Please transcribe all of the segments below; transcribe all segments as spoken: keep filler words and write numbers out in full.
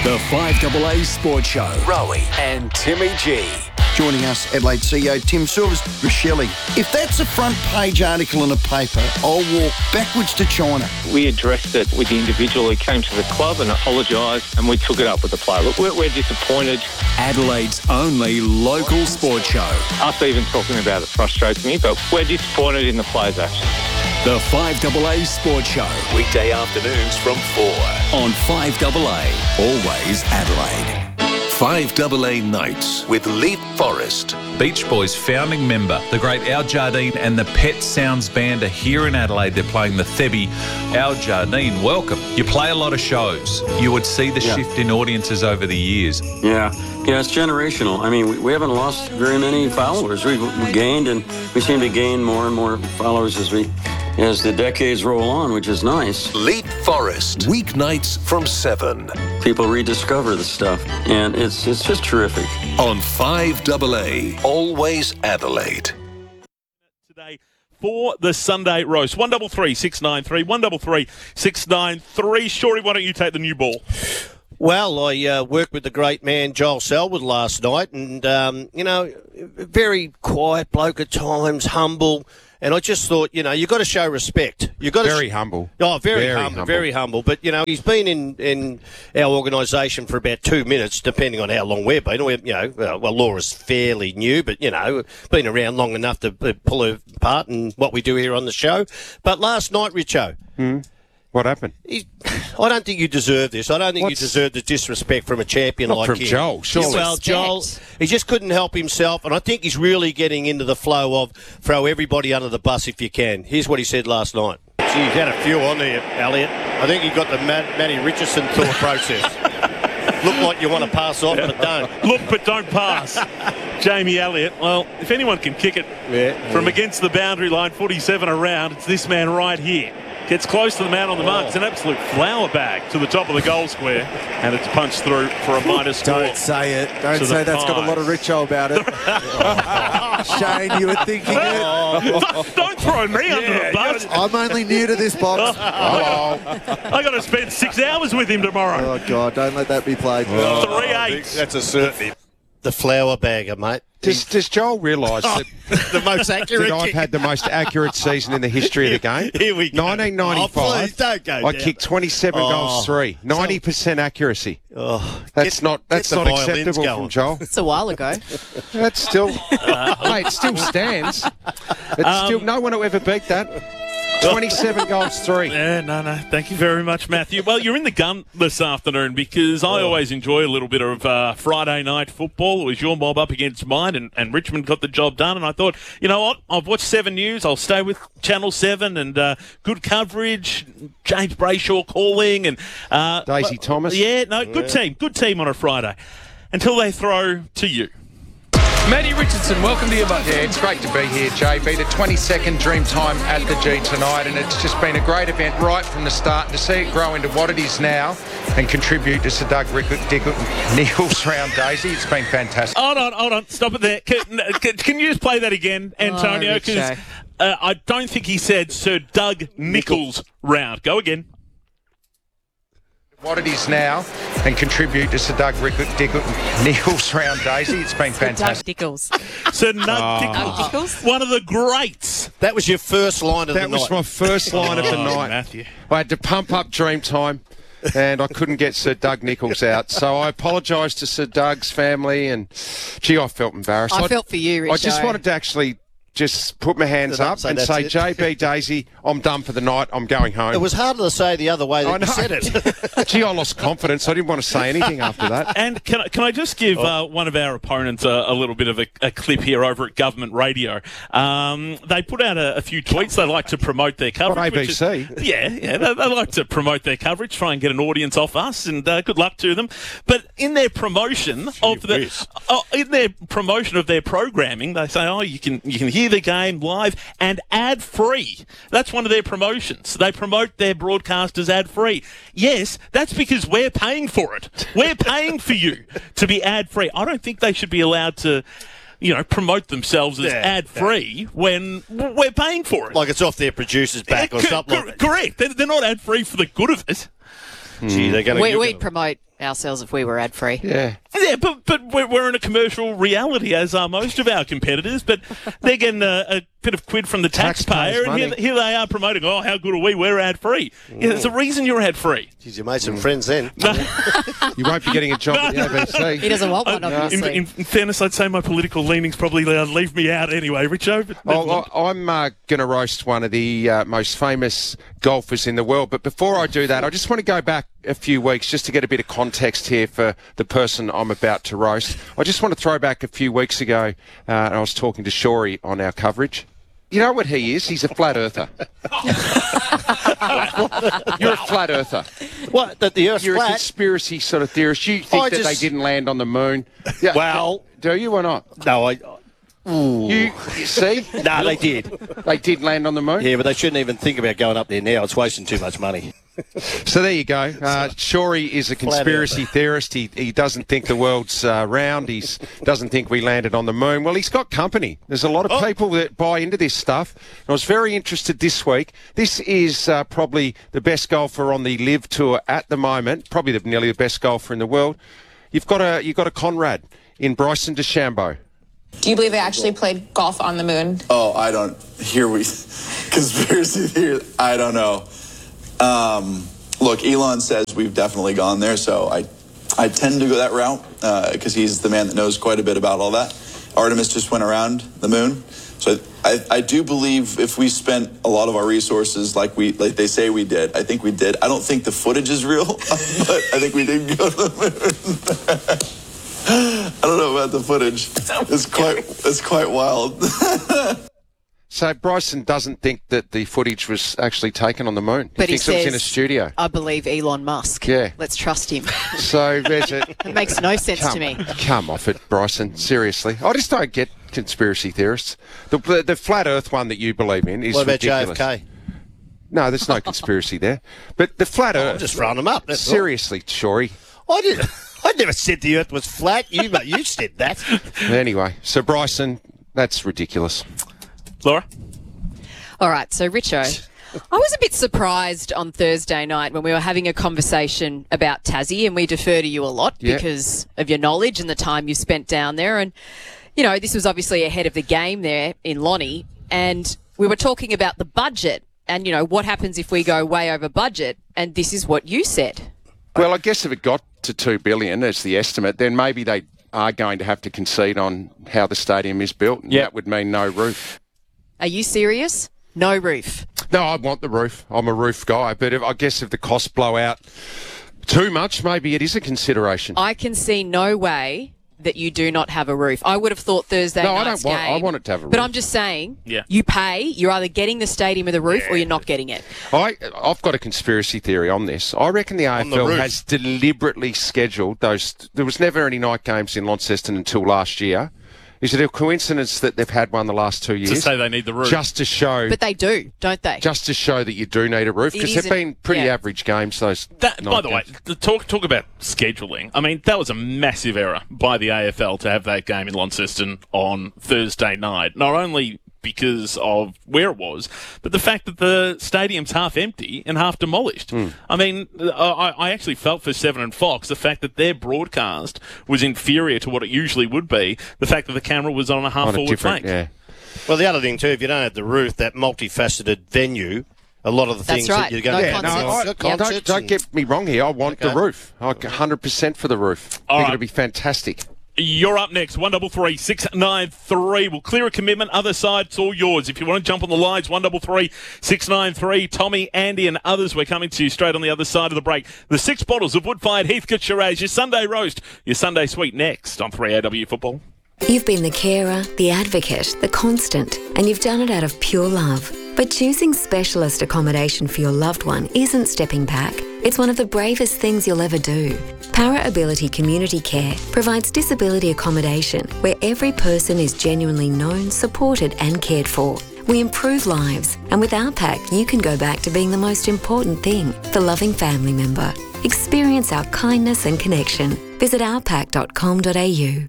The five A A Sports Show. Rowie and Timmy G. Joining us, Adelaide C E O Tim Silvers. Rochelle, if that's a front page article in a paper, I'll walk backwards to China. We addressed it with the individual who came to the club and apologised, and we took it up with the player. Look, we're, we're disappointed. Adelaide's only local sports show. Us even talking about it frustrates me, but we're disappointed in the players' actions. The five A A Sports Show. Weekday afternoons from four. On five A A. Always Adelaide. five A A Nights with Leap Forest. Beach Boys founding member, the great Al Jardine and the Pet Sounds Band are here in Adelaide. They're playing the Thebby. Al Jardine, welcome. You play a lot of shows. You would see the Yeah. shift in audiences over the years. Yeah, yeah, it's generational. I mean, we, we haven't lost very many followers. We've, we've gained, and we seem to gain more and more followers as we, as the decades roll on, which is nice. Leap Forest. Weeknights from seven. People rediscover the stuff, and it's it's just terrific. On five A A. Always Adelaide. Today for the Sunday roast. one double three six nine three, one double three six nine three. Shorey, why don't you take the new ball? Well, I uh, worked with the great man Joel Selwood last night, and, um, you know, very quiet bloke at times, humble. And I just thought, you know, you've got to show respect. You've got Very to sh- humble. Oh, very, Very humble, humble. very humble. But, you know, he's been in, in our organisation for about two minutes, depending on how long we've been. We, you know, well, well, Laura's fairly new, but, you know, been around long enough to uh, pull her part in what we do here on the show. But last night, Richo, Hmm. What happened? He, I don't think you deserve this. I don't think What's- you deserve the disrespect from a champion Not like from him. Joel, surely. Well, Joel, he just couldn't help himself, and I think he's really getting into the flow of throw everybody under the bus if you can. Here's what he said last night. Gee, he's had a few on there, Elliot. I think he got the Matt, Matty Richardson thought process. Look like you want to pass off, but don't. Look, but don't pass. Jamie Elliott. Well, if anyone can kick it Yeah. from against the boundary line, forty-seven around, it's this man right here. Gets close to the man on the mark. It's an absolute flower bag to the top of the goal square, and it's punched through for a minus score. Don't say it. Don't to say the that's got a lot of pies. Richo about it. Shane, you were thinking it. Don't throw me under the bus. I'm only new to this box. I got to spend six hours with him tomorrow. Oh, God, don't let that be played. Three eight. That's a certainty. The flower bagger, mate. Does, does Joel realise that, The most accurate that I've kick. had the most accurate season in the history of the game? Here we go. nineteen Oh, ninety-five. please, don't go I down. kicked twenty-seven Oh. goals, three. ninety percent accuracy. Oh, That's get- not that's get the not violins acceptable going. from Joel. It's a while ago. That's still, mate, it still stands. It's Um, still no one will ever beat that. twenty-seven goals, three. Yeah, no, no. Thank you very much, Matthew. Well, you're in the gun this afternoon because I always enjoy a little bit of uh, Friday night football. It was your mob up against mine, and, and Richmond got the job done. And I thought, you know what? I've watched Seven News. I'll stay with Channel Seven and uh, good coverage. James Brayshaw calling and uh, Daisy but- Thomas. Yeah, no, good team, good team on a Friday. Until they throw to you. Matty Richardson, welcome to you, bud. Yeah, it's great to be here, J B. The twenty-second Dreamtime at the G tonight, and it's just been a great event right from the start. To see it grow into what it is now and contribute to Sir Doug Rick- Dick- Nichols round Daisy, it's been fantastic. Hold on, hold on. Stop it there. Can, can, can you just play that again, Antonio? Oh, Because Richo. uh, I don't think he said Sir Doug Nichols round. Go again. What it is now and contribute to Sir Doug Rick- Dick- Nichols round Daisy, it's been Doug fantastic. Dickles. Sir Nug Doug Dickles. Dickles? One of the greats. that was your first line of That the was night. my first line of the Oh, night. Matthew. I had to pump up Dreamtime, and I couldn't get Sir Doug Nichols out. So I apologise to Sir Doug's family, and gee, I felt embarrassed. I felt for you, Richo. I just wanted to actually just put my hands Don't up say and that's say, it. J B Daisy, I'm done for the night. I'm going home. It was harder to say the other way I than you know. said it. Gee, I lost confidence. I didn't want to say anything after that. And can I, can I just give Oh. uh, one of our opponents a, a little bit of a, a clip here over at Government Radio? Um, they put out a, a few tweets. They like to promote their coverage. What, which is- A B C? yeah, yeah. They, they like to promote their coverage, try and get an audience off us, and uh, good luck to them. But in their promotion of the, whiz. oh, in their promotion of their programming, they say, "Oh, you can you can hear the game live and ad free." That's one of their promotions. They promote their broadcasters ad free. Yes, that's because we're paying for it. We're paying for you to be ad free. I don't think they should be allowed to, you know, promote themselves as Yeah, ad free when we're paying for it. Like it's off their producer's back or Co- something co- like that. Correct. They're, they're not ad free for the good of it. Gee, they're going we, to we promote ourselves if we were ad-free. Yeah. Yeah, but but we're, we're in a commercial reality, as are most of our competitors. But they're getting a, a bit of quid from the taxpayer, Taxpayers' and here, money. here they are promoting, oh, how good are we? We're ad-free. Yeah, there's a reason you're ad-free. Geez, you made some friends then. You won't be getting a job at the A B C. He doesn't want one, In, obviously. in, in fairness, I'd say my political leanings probably uh, leave me out anyway, Richo. But never Oh, mind. I- I'm uh, going to roast one of the uh, most famous golfers in the world. But before I do that, I just want to go back a few weeks just to get a bit of context here for the person I'm about to roast. I just want to throw back a few weeks ago, uh, and I was talking to Shorey on our coverage. You know what he is? He's a flat earther. You're a flat earther. What? That the Earth's You're a flat? conspiracy sort of theorist. You think I that just- they didn't land on the moon? Yeah. Well- do you or not? No, I... You, you see? No, they did. They did land on the moon? Yeah, but they shouldn't even think about going up there now. It's wasting too much money. So there you go. Uh, Shorey is a conspiracy theorist. He he doesn't think the world's uh, round. He doesn't think we landed on the moon. Well, he's got company. There's a lot of Oh. people that buy into this stuff. And I was very interested this week. This is uh, probably the best golfer on the Live Tour at the moment. Probably the, nearly the best golfer in the world. You've got a you've got a Conrad in Bryson DeChambeau. Do you believe they actually played golf on the moon? Oh, I don't. Here we. Conspiracy theory. I don't know. Um, look, Elon says we've definitely gone there, so I, I tend to go that route because uh, he's the man that knows quite a bit about all that. Artemis just went around the moon, so I, I do believe if we spent a lot of our resources like we like they say we did, I think we did. I don't think the footage is real, but I think we did go to the moon. I don't know about the footage. It's quite it's quite wild. So Bryson doesn't think that the footage was actually taken on the moon. But he he thinks it was in a says- studio. I believe Elon Musk. Yeah. Let's trust him. So there's a... It makes no sense come, to me. Come off it, Bryson. Seriously. I just don't get conspiracy theorists. The, the, the flat earth one that you believe in is What about ridiculous. J F K? No, there's no conspiracy there. But the flat Oh, earth... I'm just throwing them up. That's all. Seriously, Shorey. I did. I never said the Earth was flat. You, but you said that. Anyway, so Bryson, that's ridiculous. Laura? All right, so Richo, I was a bit surprised on Thursday night when we were having a conversation about Tassie, and we defer to you a lot Yeah. because of your knowledge and the time you spent down there. And, you know, this was obviously ahead of the game there in Lonnie, and we were talking about the budget and, you know, what happens if we go way over budget, and this is what you said. Well, I guess if it got to two billion dollars as the estimate, then maybe they are going to have to concede on how the stadium is built, and that would mean no roof. Are you serious? No roof. No, I want the roof. I'm a roof guy, but if, I guess if the costs blow out too much, maybe it is a consideration. I can see no way that you do not have a roof. I would have thought Thursday No, I night's don't want- I game- want it to have a But roof. I'm just saying, Yeah. you pay, you're either getting the stadium with a roof or you're not getting it. I, I've got a conspiracy theory on this. I reckon the A F the L roof. has deliberately scheduled those. There was never any night games in Launceston until last year. Is it a coincidence that they've had one the last two years? To say they need the roof. Just to show. But they do, don't they? just to show that you do need a roof, It because they've isn't- been pretty yeah. average games. Those. That, by night the way, games. the talk talk about scheduling. I mean, that was a massive error by the A F L to have that game in Launceston on Thursday night. Not only because of where it was, but the fact that the stadium's half empty and half demolished. Hmm. I mean, I, I actually felt for Seven and Fox the fact that their broadcast was inferior to what it usually would be. The fact that the camera was on a half on a forward different, flank. yeah. Well, the other thing too, if you don't have the roof, that multifaceted venue, a lot of the That's things right. that you're going No to Yeah, no, concerts. I, Yep. don't, don't get me wrong here. I want the Okay. roof. I one hundred percent for the roof. I All think right. it'll be fantastic. You're up next. One double three six nine three. We'll clear a commitment. Other side, it's all yours. If you want to jump on the lines, one double three six nine three. Tommy, Andy, and others. We're coming to you straight on the other side of the break. The six bottles of wood-fired Heathcote Shiraz, your Sunday roast, your Sunday sweet next on three A W Football. You've been the carer, the advocate, the constant, and you've done it out of pure love. But choosing specialist accommodation for your loved one isn't stepping back. It's one of the bravest things you'll ever do. Para Ability Community Care provides disability accommodation where every person is genuinely known, supported and cared for. We improve lives, and with our pack you can go back to being the most important thing, the loving family member. Experience our kindness and connection. Visit our pack dot com dot a u.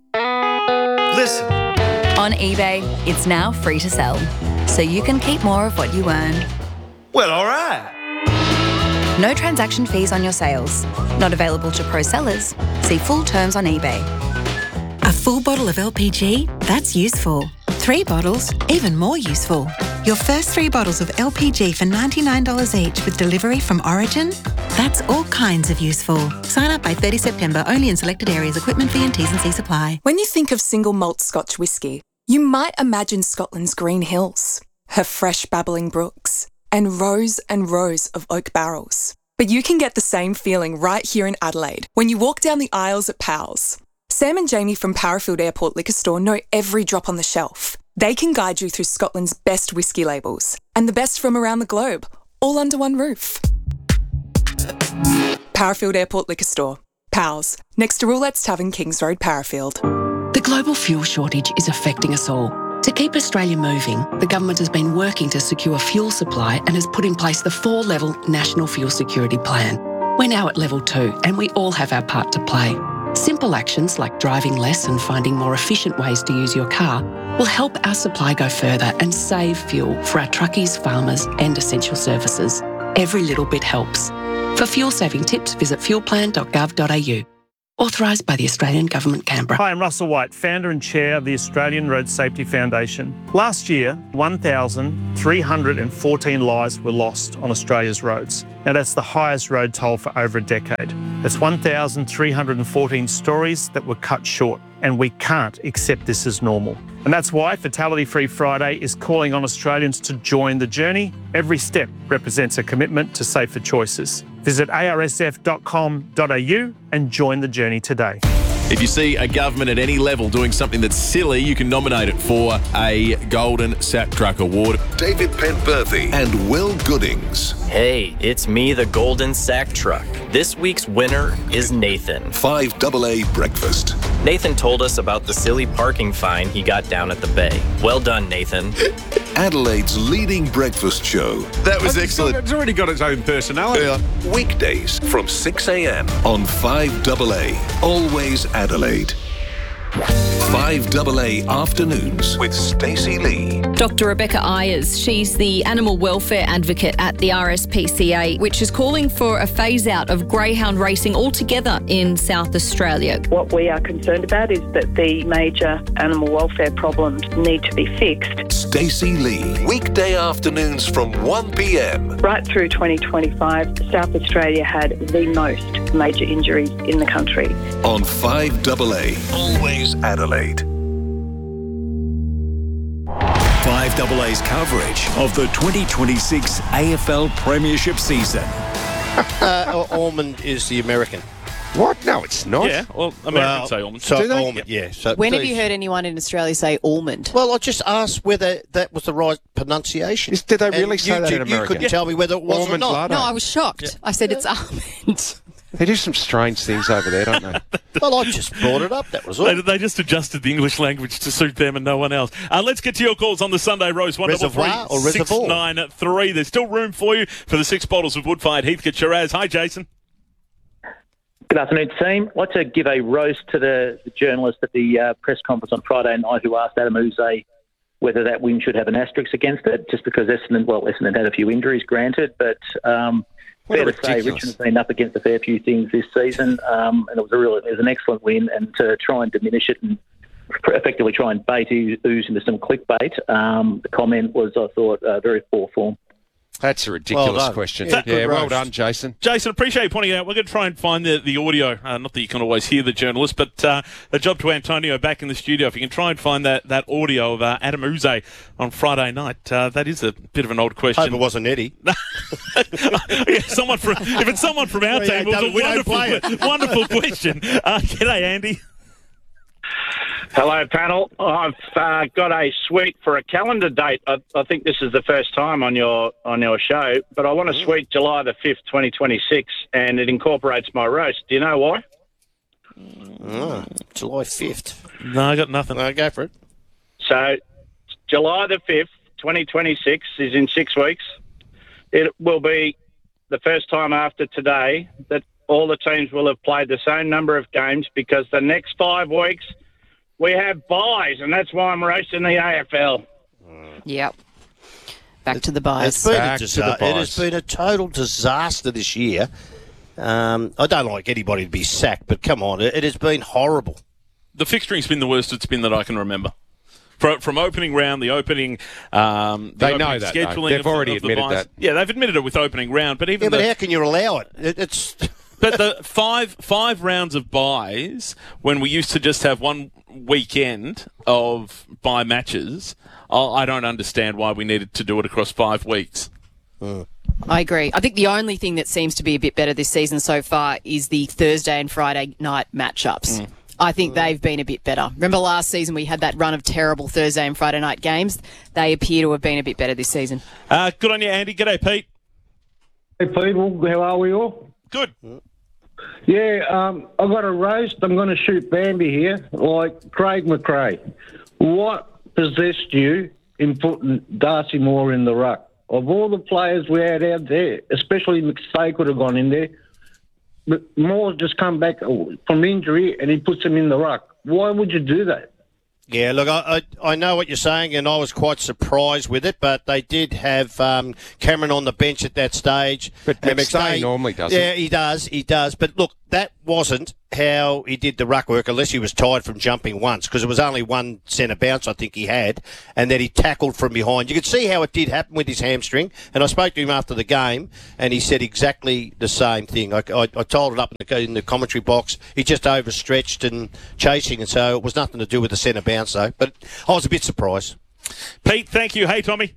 Listen. On eBay, it's now free to sell, so you can keep more of what you earn. Well, all right. No transaction fees on your sales. Not available to pro sellers. See full terms on eBay. A full bottle of L P G? That's useful. Three bottles? Even more useful. Your first three bottles of L P G for ninety-nine dollars each with delivery from Origin? That's all kinds of useful. Sign up by thirtieth September, only in selected areas. Equipment fee and T's and C's apply. When you think of single malt Scotch whisky, you might imagine Scotland's green hills, her fresh babbling brooks, and rows and rows of oak barrels. But you can get the same feeling right here in Adelaide when you walk down the aisles at Powell's. Sam and Jamie from Powerfield Airport Liquor Store know every drop on the shelf. They can guide you through Scotland's best whisky labels and the best from around the globe, all under one roof. Powerfield Airport Liquor Store. Powell's, next to Roulette's Tavern, Kings Road, Powerfield. The global fuel shortage is affecting us all. To keep Australia moving, the government has been working to secure fuel supply and has put in place the four-level National Fuel Security Plan. We're now at level two and we all have our part to play. Simple actions like driving less and finding more efficient ways to use your car will help our supply go further and save fuel for our truckies, farmers and essential services. Every little bit helps. For fuel-saving tips, visit fuel plan dot gov dot a u. Authorised by the Australian Government, Canberra. Hi, I'm Russell White, founder and chair of the Australian Road Safety Foundation. Last year, one thousand three hundred fourteen lives were lost on Australia's roads. Now, that's the highest road toll for over a decade. That's one thousand three hundred fourteen stories that were cut short, and we can't accept this as normal. And that's why Fatality Free Friday is calling on Australians to join the journey. Every step represents a commitment to safer choices. Visit a r s f dot com dot a u and join the journey today. If you see a government at any level doing something that's silly, you can nominate it for a Golden Sack Truck Award. David Penberthy and Will Goodings. Hey, it's me, the Golden Sack Truck. This week's winner is Nathan. five double A Breakfast. Nathan told us about the silly parking fine he got down at the bay. Well done, Nathan. Adelaide's leading breakfast show. That was excellent. It's already got its own personality. Uh, weekdays from six a m on five double A. Always Adelaide. five double A Afternoons with Stacey Lee. Doctor Rebecca Ayers, she's the animal welfare advocate at the R S P C A, which is calling for a phase-out of greyhound racing altogether in South Australia. What we are concerned about is that the major animal welfare problems need to be fixed. Stacey Lee, weekday afternoons from one p m. Right through twenty twenty-five, South Australia had the most major injuries in the country. On five double A, always Adelaide. five double A's coverage of the twenty twenty-six A F L Premiership season. uh, Ormond is the American. What? No, it's not. Yeah, well, Americans well, say almond. So Do they? almond, yeah. So When have please. you heard anyone in Australia say almond? Well, I just asked whether that was the right pronunciation. Is, did they really And say you, that you, in America? You couldn't tell me whether it was Almond or not. latte. No, I was shocked. I said it's almond. They do some strange things over there, don't they? Well, I just brought it up. That was all. They, they just adjusted the English language to suit them and no one else. Uh, let's get to your calls on the Sunday Roast. one double three Reservoir or six reservoir? nine three. There's still room for you for the six bottles of Woodfired Heathcote Shiraz. Hi, Jason. Good afternoon, team. I'd like to give a roast to the, the journalist at the uh, press conference on Friday night who asked Adam Uze whether that win should have an asterisk against it, just because Essendon, well, Essendon had a few injuries, granted, but um, fair to say Richmond's been up against a fair few things this season, um, and it was a real, it was an excellent win, and to try and diminish it and effectively try and bait Ooze into some clickbait, um, the comment was, I thought, uh, very poor form. That's a ridiculous Well done. question. Yeah, Yeah, good well roast. done, Jason. Jason, appreciate you pointing it out. We're going to try and find the, the audio. Uh, not that you can always hear the journalist, but uh, a job to Antonio back in the studio. If you can try and find that, that audio of uh, Adam Uze on Friday night, uh, that is a bit of an old question. Hope it wasn't Eddie. yeah, someone from, if it's someone from our Well, yeah, team, it was we a don't play wonderful, wonderful question. Uh, g'day, Andy. Hello, panel. I've uh, got a suite for a calendar date. I, I think this is the first time on your on your show, but I want a suite July the fifth, twenty twenty-six, and it incorporates my roast. Do you know why? Oh, July fifth. No, I got nothing. No, go for it. So, July the fifth, twenty twenty-six is in six weeks. It will be the first time after today that all the teams will have played the same number of games, because the next five weeks we have buys, and that's why I'm roasting the A F L. Yep. Back to the buys. It's been Back a to the disa- it has buys. been a total disaster this year. Um, I don't like anybody to be sacked, but come on, it, it has been horrible. The fixturing's been the worst it's been that I can remember. From, from opening round, the opening, um, the They opening know that, though. scheduling. They've of the- already of the admitted buys. that. Yeah, they've admitted it with opening round, but even Yeah, but the, how can you allow it? it it's but the five five rounds of buys when we used to just have one weekend of buy matches, I I don't understand why we needed to do it across five weeks. I agree. I think the only thing that seems to be a bit better this season so far is the Thursday and Friday night matchups. Mm. I think they've been a bit better. Remember last season we had that run of terrible Thursday and Friday night games? They appear to have been a bit better this season. Uh, good on you, Andy. G'day, Pete. Hey, people. How are we all? Good. Yeah, um, I've got a roast. I'm going to shoot Bambi here, like Craig McRae. What possessed you in putting Darcy Moore in the ruck? Of all the players we had out there, especially McStay could have gone in there, but Moore's just come back from injury and he puts him in the ruck. Why would you do that? Yeah, look, I, I I know what you're saying, and I was quite surprised with it, but they did have um, Cameron on the bench at that stage. But And McStay normally doesn't. Yeah, he does, he does. But look, that wasn't how he did the ruck work, unless he was tired from jumping once, because it was only one centre bounce I think he had, and then he tackled from behind. You could see how it did happen with his hamstring, and I spoke to him after the game, and he said exactly the same thing. I, I, I told it up in the, in the commentary box. He just overstretched and chasing, and so it was nothing to do with the centre bounce, though. But I was a bit surprised. Pete, thank you. Hey, Tommy.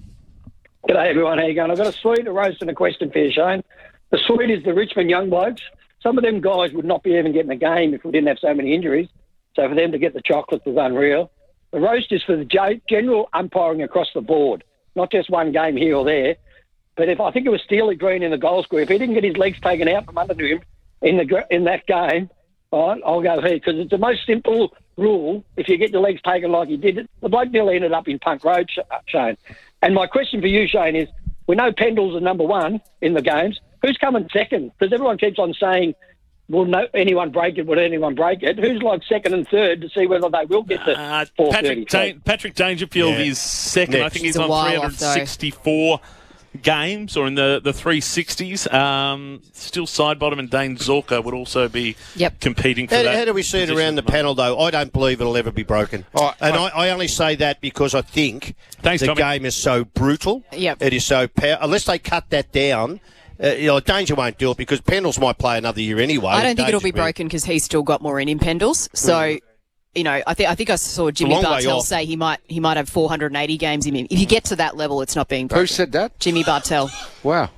G'day everyone, how you going? I've got a sweet, a roast and a question for you, Shane. The sweet is the Richmond young blokes. Some of them guys would not be even getting a game if we didn't have so many injuries. So for them to get the chocolates is unreal. The roast is for the j- general umpiring across the board, not just one game here or there. But if I think it was Steely Green in the goal square, if he didn't get his legs taken out from under him in the gr- in that game, all right, I'll go here because it's the most simple rule. If you get your legs taken like he did, the bloke nearly ended up in Punk Road, Shane. And my question for you, Shane, is we know Pendle's the number one in the games. Who's coming second? Because everyone keeps on saying, will no, anyone break it? Will anyone break it? Who's like second and third to see whether they will get to Uh, four Patrick, thirty? Dan- Patrick Dangerfield Yeah. is second. I Next. think he's It's a on while three off, hundred though. sixty-four games or in the, the three sixties. Um, still side bottom, and Dane Zorka would also be yep. competing for How, that. how do we see it position around the at moment. panel, though? I don't believe it'll ever be broken. Oh, and I, I only say that because I think Thanks, the Tommy. game is so brutal. Yep. It is so power. Unless they cut that down, uh, you know, Danger won't do it because Pendles might play another year anyway. I don't think it'll be Danger's been- broken because he's still got more in him, Pendles. So, you know, I think I think I saw Jimmy long way Bartell off. say he might he might have four hundred eighty games in him. If you get to that level, it's not being broken. Who said that? Jimmy Bartell. Wow.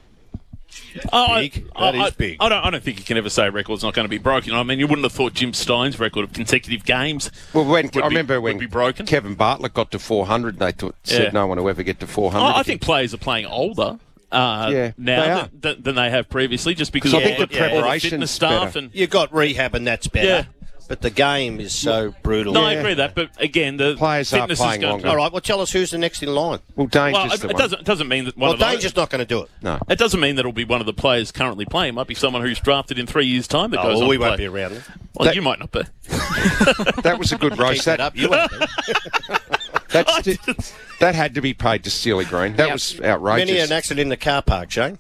Oh, Big. I, That I, is big. I don't. I don't think you can ever say a record's not going to be broken. I mean, you wouldn't have thought Jim Stein's record of consecutive games. Well, when would I be- remember when would be broken. Kevin Bartlett got to four hundred, they thought, Yeah. said no one will ever get to four hundred. I, I think players are playing older. Uh, Yeah, now they than, are. than, than they have previously, just because Yeah, of I think all the all preparation's fitness staff better. and You've got rehab and that's better. Yeah. But the game is so brutal. no, I agree with that. But again, the Players are fitness playing is going longer. All right, well, tell us who's the next in line. Well, Danger's Well, it, the it one. doesn't it doesn't mean that one Well, of those. Danger's not going to do it. No. It doesn't mean that it'll be one of the players currently playing. It might be someone who's drafted in three years' time that Oh, goes well, on we to won't play. be around then. Well, That- you might not be. That was a good roast. Keep that That, up. You won't be. that's di- that had to be paid to Steely Green. That Yep. was Many outrageous. an accident in the car park, Shane.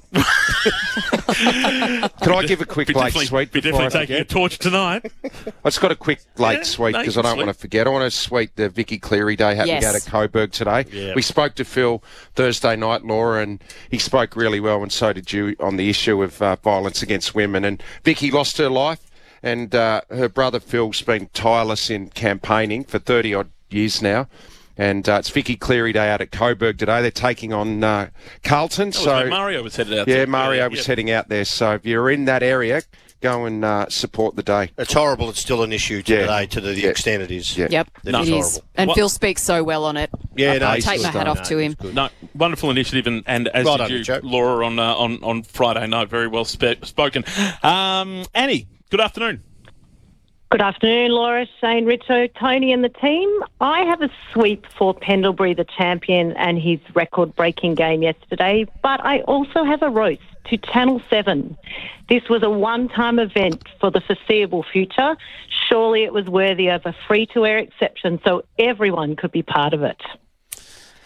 Can I give a quick Be late definitely, sweet be before I definitely taking a forget? torch tonight. I just got a quick late Yeah, sweet no, because you I can don't want to sweet. forget. I want to sweet the Vicky Cleary Day happening Yes. out at Coburg today. Yeah. We spoke to Phil Thursday night, Laura, and he spoke really well, and so did you, on the issue of uh, violence against women. And Vicky lost her life, and uh, her brother Phil's been tireless in campaigning for thirty odd years now. And uh, it's Vicky Cleary Day out at Coburg today. They're taking on uh, Carlton. That was so where Mario was headed out. yeah, there. Mario Yeah, was yeah. heading out there. So if you're in that area, go and uh, support the day. It's horrible. It's still an issue Yeah. today to the, the Yeah. extent it is. Yeah. Yep, That it is is. horrible. And What- Phil speaks so well on it. Yeah, no, I he's take good my hat stuff. off to him. No, wonderful initiative, and, and as Right did on, you, Joe. Laura, on, uh, on on Friday night. Very well spe- spoken. Um, Annie, good afternoon. Good afternoon, Laura, Shane, Richo, Tony and the team. I have a sweep for Pendlebury, the champion, and his record-breaking game yesterday, but I also have a roast to Channel seven. This was a one-time event for the foreseeable future. Surely it was worthy of a free-to-air exception so everyone could be part of it.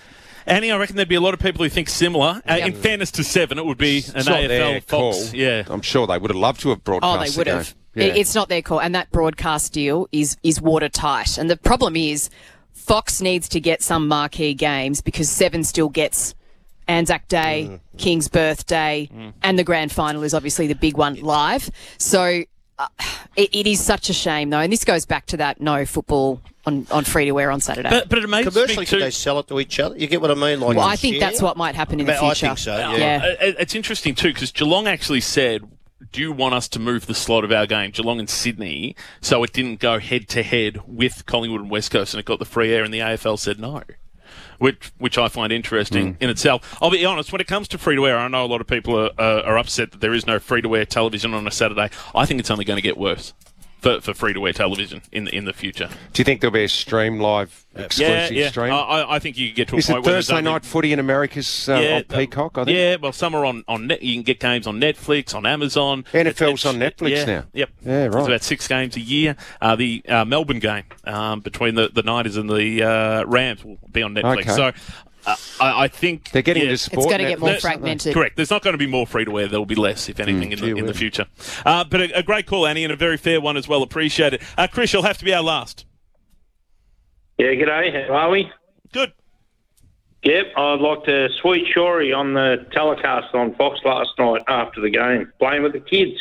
Annie, I reckon there'd be a lot of people who think similar. Uh, Yep. In fairness to Seven, it would be It's an not A F L their Fox. call. Yeah, I'm sure they would have loved to have broadcast. Oh, they the would game. have. Yeah. It- It's not their call, and that broadcast deal is is watertight. And the problem is, Fox needs to get some marquee games because Seven still gets Anzac Day, Mm. King's Birthday, and the grand final is obviously the big one live. So uh, it, it is such a shame, though, and this goes back to that no football on, on free to air on Saturday. but but it amazes me Commercially, too. could they sell it to each other? You get what I mean? Like, well, I think that's what might happen in the I future. think so, yeah. yeah. Uh, it- It's interesting too because Geelong actually said, do you want us to move the slot of our game, Geelong and Sydney, so it didn't go head to head with Collingwood and West Coast and it got the free air, and the A F L said no. Which, which I find interesting Mm. in itself. I'll be honest, when it comes to free-to-air, I know a lot of people are, uh, are upset that there is no free-to-air television on a Saturday. I think it's only going to get worse for, for free-to-air television in the, in the future. Do you think there'll be a stream live, exclusive yeah, yeah. stream? I, I- I think you can get to a Is point it where there's Thursday only- night footy in America's uh, Yeah, on Peacock, I think? Yeah, well, some are on, on net. You can get games on Netflix, on Amazon. N F It's- L's on Netflix yeah, now. Yep. Yeah, right. It's about six games a year. Uh, the uh, Melbourne game um, between the, the Niners and the uh, Rams will be on Netflix. Okay. So uh, I, I think They're getting yeah, into sport. It's gotta get more Netflix, aren't they? fragmented. Correct. There's not going to be more free-to-air. There will be less, if anything, Mm, in, the, gee in the whiz. future. Uh, but a, a great call, Annie, and a very fair one as well. Appreciate it. Uh, Chris, you'll have to be our last. Yeah, g'day. How are we? Good. Yep, I'd like to sweet Shorey on the telecast on Fox last night after the game, playing with the kids.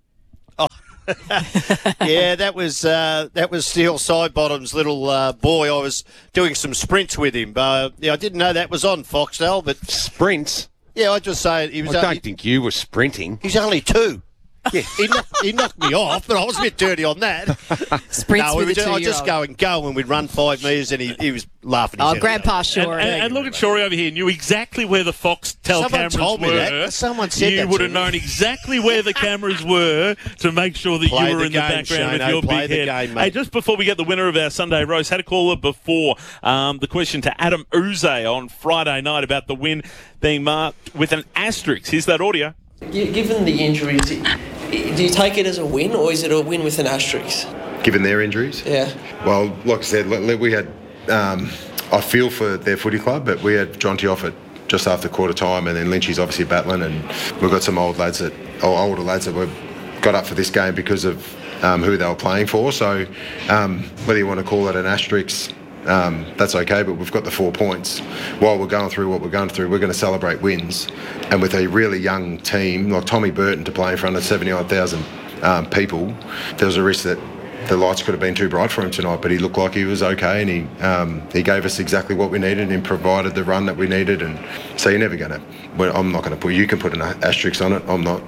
Yeah, that was uh, that was Steel Sidebottom's little uh, boy. I was doing some sprints with him. Uh, yeah, I didn't know that was on Foxtel, but sprints. Yeah, I just say he was. I don't only, think you were sprinting. He's only two. Yeah, he knocked, he knocked me off, but I was a bit dirty on that. Sprints no, we with were a just, I just two-year-old. go and go, and we'd run five metres, and he, he was laughing. His Oh, head Grandpa off. Shorey. And, and look at Shorey over here. Knew exactly where the Foxtel Someone cameras told me were. that. Someone said you that would to have me. known exactly where the cameras were to make sure that Play you were the in game, the background with Shano, your play big the head. game, Hey, mate. just before we get the winner of our Sunday roast, had a caller before. Um, the question to Adam Uze on Friday night about the win being marked with an asterisk. Here's that audio. Gi- Given the injuries, do you take it as a win or is it a win with an asterisk? Given their injuries? Yeah. Well, like I said, le- le- we had, um, I feel for their footy club, but we had Jonty off at just after quarter time, and then Lynchy's obviously battling, and we've got some old lads that, or older lads that were got up for this game because of um, who they were playing for. So um, whether you want to call it an asterisk, um, that's okay, but we've got the four points. While we're going through what we're going through, we're going to celebrate wins. And with a really young team, like Tommy Burton, to play in front of seventy-nine thousand um, people, there was a risk that the lights could have been too bright for him tonight, but he looked like he was okay, and he um, he gave us exactly what we needed and provided the run that we needed. And so you're never going to, well, I'm not going to put, you can put an asterisk on it, I'm not.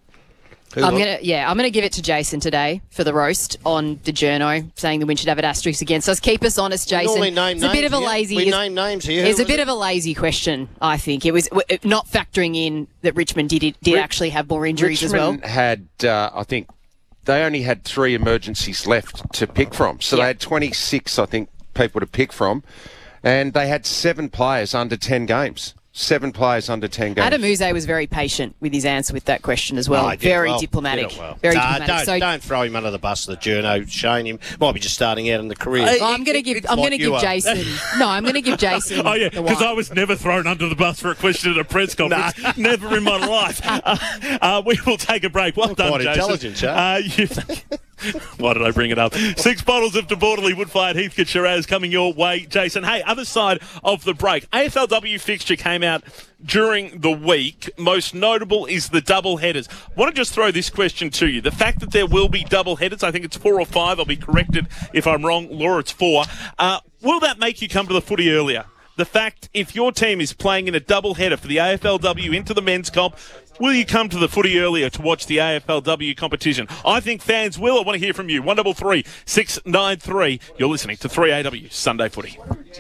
I'm gonna, yeah, I'm gonna give it to Jason today for the roast on the journo, saying the win should have an asterisk against us. Keep us honest, We Jason. normally name It's a bit names of a here. lazy. We it's- name names here. It's Who a was bit it? of a lazy question, I think. It was w- it- not factoring in that Richmond did did Rich- actually have more injuries as well. Richmond had, uh, I think, they only had three emergencies left to pick from. So they had twenty-six, I think, people to pick from. And they had seven players under ten games. Seven players under ten games. Adam Uze was very patient with his answer with that question as well. No, he did very well. diplomatic. Did it well. Very Nah, diplomatic. Don't, so don't throw him under the bus, the journo. Shane him. Might be just starting out in the career. Well, I'm going to give. I'm like going to you give are. Jason. No, I'm going to give Jason. Oh, yeah, the because one. I was never thrown under the bus for a question at a press conference. Never in my life. Uh, uh, we will take a break. Well done, Quite Jason. intelligent, Joe. Uh, you, why did I bring it up? Six bottles of Deborderly Woodfire Heathcote Shiraz coming your way, Jason. Hey, other side of the break. A F L W fixture came out during the week. Most notable is the double headers. I want to just throw this question to you. The fact that there will be double headers, I think it's four or five. I'll be corrected if I'm wrong. Laura, it's four. Uh, will that make you come to the footy earlier? The fact if your team is playing in a double header for the A F L W into the men's comp, will you come to the footy earlier to watch the A F L W competition? I think fans will. I want to hear from you. one double three six nine three. You're listening to three A W Sunday Footy.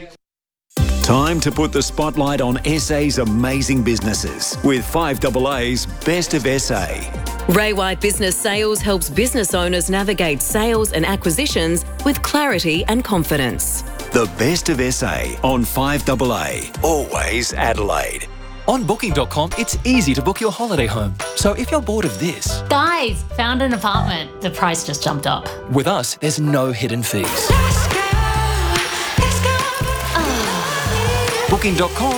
Time to put the spotlight on S A's amazing businesses with five A A's Best of S A. Ray White Business Sales helps business owners navigate sales and acquisitions with clarity and confidence. The Best of S A on five A A. Always Adelaide. On booking dot com, it's easy to book your holiday home. So if you're bored of this, Guys, found an apartment. The price just jumped up. with us, there's no hidden fees. booking dot com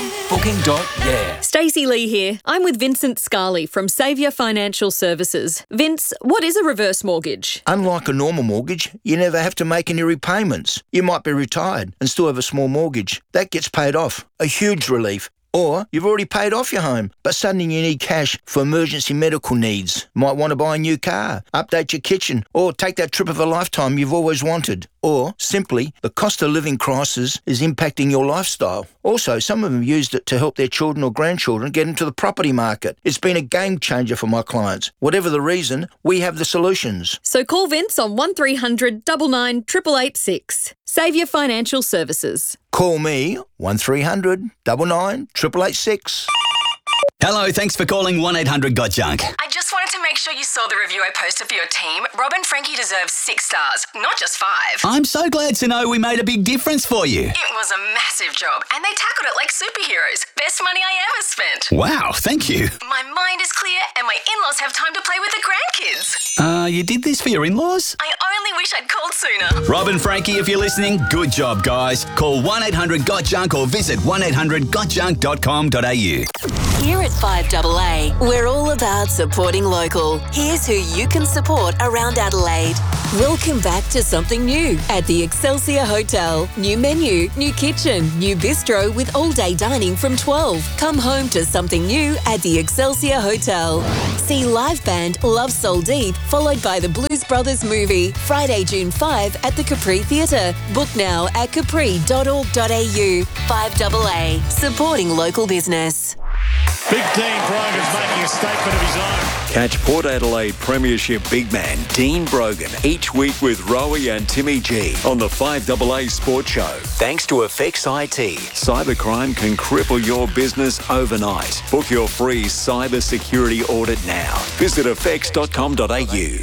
Booking dot yeah. Stacey Lee here. I'm with Vincent Scarley from Saviour Financial Services. Vince, what is a reverse mortgage? Unlike a normal mortgage, you never have to make any repayments. You might be retired and still have a small mortgage. That gets paid off. A huge relief. Or you've already paid off your home, but suddenly you need cash for emergency medical needs. Might want to buy a new car, update your kitchen, or take that trip of a lifetime you've always wanted. Or, simply, the cost of living crisis is impacting your lifestyle. Also, some of them used it to help their children or grandchildren get into the property market. It's been a game changer for my clients. Whatever the reason, we have the solutions. So call Vince on one three hundred nine nine eight eight eight six. Saviour Financial Services. Call me, one three hundred nine nine eight eight eight six. Hello, thanks for calling one eight hundred got junk. I just wanted to make sure you saw the review I posted for your team. Rob and Frankie deserve six stars, not just five. I'm so glad to know we made a big difference for you. It was a massive job, and they tackled it like superheroes. Best money I ever spent. Wow, thank you. My mind is clear, and my in-laws have time to play with the grandkids. Uh, you did this for your in-laws? I only wish I'd called sooner. Rob and Frankie, if you're listening, good job, guys. Call one eight hundred got junk or visit one eight hundred got junk dot com dot a u. Here at five A A, we're all about supporting local. Here's who you can support around Adelaide. Welcome back to something new at the Excelsior Hotel. New menu, new kitchen, new bistro with all-day dining from twelve. Come home to something new at the Excelsior Hotel. See live band Love Soul Deep, followed by the Blues Brothers movie, Friday, June fifth at the Capri Theatre. Book now at capri dot org dot a u. five A A, supporting local business. Big Dean Brogan's making a statement of his own. Catch Port Adelaide Premiership big man Dean Brogan each week with Rowie and Timmy G on the five A A Sports Show. Thanks to Effects I T. Cybercrime can cripple your business overnight. Book your free cyber security audit now. Visit effects dot com dot a u.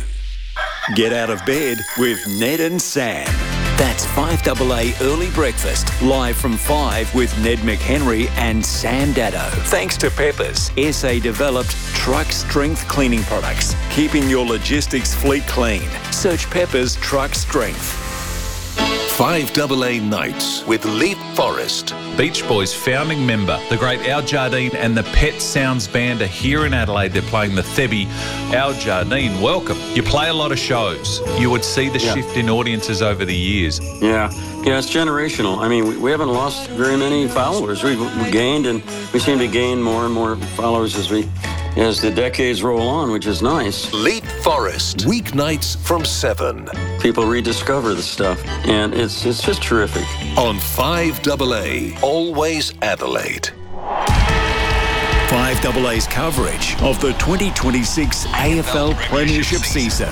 Get out of bed with Ned and Sam. That's five A A Early Breakfast, live from five with Ned McHenry and Sam Dado. Thanks to Peppers, S A-developed truck strength cleaning products, keeping your logistics fleet clean. Search Peppers Truck Strength. five A A Nights with Leap Forest. Beach Boys founding member, the great Al Jardine and the Pet Sounds Band are here in Adelaide. They're playing the Thebby. Al Jardine, welcome. You play a lot of shows. You would see the Yeah. shift in audiences over the years. Yeah, yeah, it's generational. I mean, we, we haven't lost very many followers. We've we gained, and we seem to gain more and more followers as we, as the decades roll on, which is nice. Leap Forest, weeknights from seven. People rediscover the stuff, and it's it's just terrific. On five A A, always Adelaide. five A A's coverage of the twenty twenty-six A F L Premiership season.